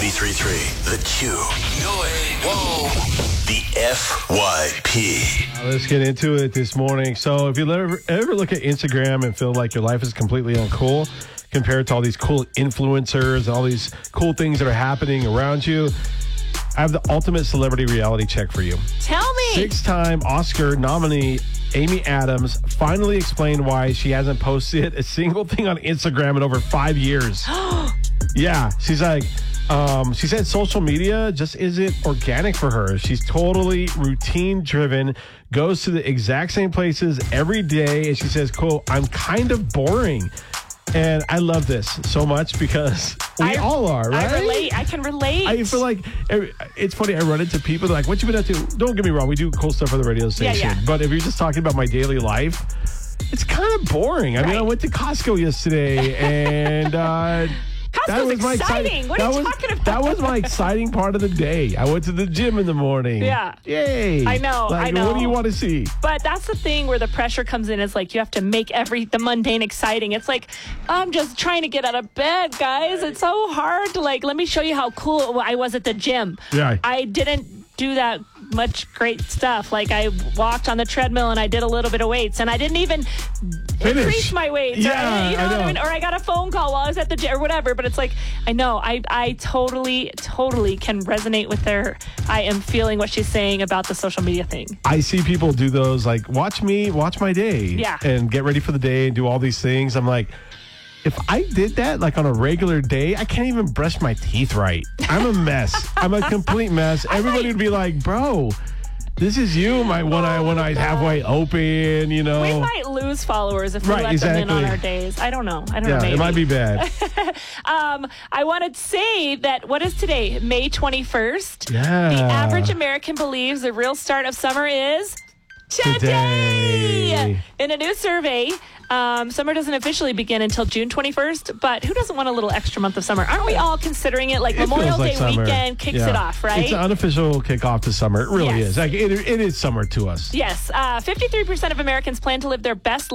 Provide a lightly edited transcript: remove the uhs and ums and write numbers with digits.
93.3, The Q. No way. Whoa. The FYP. Let's get into it this morning. So if you ever look at Instagram and feel like your life is completely uncool compared to all these cool influencers and all these cool things that are happening around you, I have the ultimate celebrity reality check for you. Tell me. 6-time Oscar nominee Amy Adams finally explained why she hasn't posted a single thing on Instagram in over 5 years. Yeah, she's like, she said social media just isn't organic for her. She's totally routine driven, goes to the exact same places every day. And she says, quote, I'm kind of boring. And I love this so much because we all are, right? I can relate. I feel like it's funny. I run into people that are like, what you been up to? Don't get me wrong. We do cool stuff for the radio station. Yeah. But if you're just talking about my daily life, it's kind of boring. I mean, I went to Costco yesterday and that was exciting. What are you talking about? That was my exciting part of the day. I went to the gym in the morning. Yeah. Yay. I know. What do you want to see? But that's the thing where the pressure comes in. It's like you have to make the mundane exciting. It's like, I'm just trying to get out of bed, guys. It's so hard to let me show you how cool I was at the gym. Yeah. I didn't do that much great stuff. Like I walked on the treadmill and I did a little bit of weights and I didn't even increase my weights. Yeah, you know what I mean? Or I got a phone call while I was at the gym or whatever. But it's like, I know, I totally can resonate with I am feeling what she's saying about the social media thing. I see people do those like, watch my day. Yeah. And get ready for the day and do all these things. I'm like, if I did that like on a regular day, I can't even brush my teeth right. I'm a mess. I'm a complete mess. Everybody would be like, bro, this is you. When I halfway open, you know. We might lose followers if we let them in on our days. I don't know. Maybe. It might be bad. I want to say that, what is today? May 21st. Yeah. The average American believes the real start of summer is today. In a new survey, summer doesn't officially begin until June 21st, but who doesn't want a little extra month of summer? Aren't we all considering it? Like Memorial Day weekend kicks it off, right? It's an unofficial kickoff to summer. It really is. Like it is summer to us. Yes. 53% of Americans plan to live their best